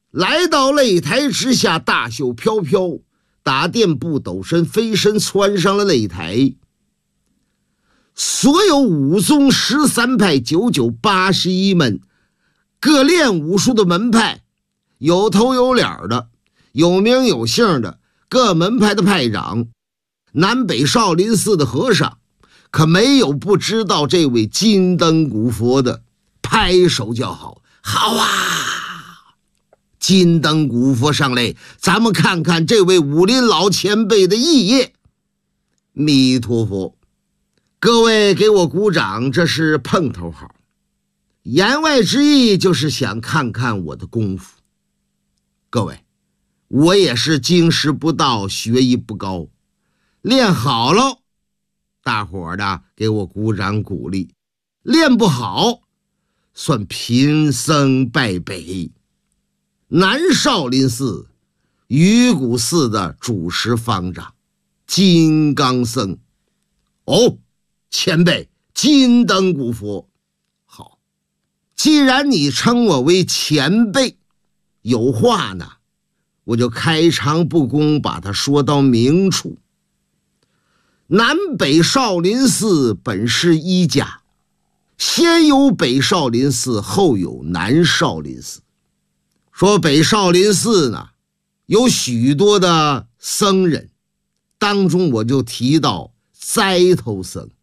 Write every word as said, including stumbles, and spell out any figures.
来到擂台之下，大袖飘飘，打垫步斗身，飞身窜上了擂台。所有武宗十三派、九九八十一门各练武术的门派，有头有脸的，有名有姓的各门派的派长，南北少林寺的和尚，可没有不知道这位金灯古佛的，拍手叫好。好啊，金灯古佛上擂，咱们看看这位武林老前辈的艺业。弥陀佛，各位给我鼓掌，这是碰头好。言外之意就是想看看我的功夫。各位，我也是经师不到，学艺不高，练好了，大伙儿的给我鼓掌鼓励；练不好，算贫僧败北。南少林寺鱼骨寺的主持方丈金刚僧。哦，前辈金灯古佛。好，既然你称我为前辈，有话呢，我就开诚布公把它说到明处。南北少林寺本是一家，先有北少林寺，后有南少林寺。说北少林寺呢，有许多的僧人，当中我就提到斋头僧。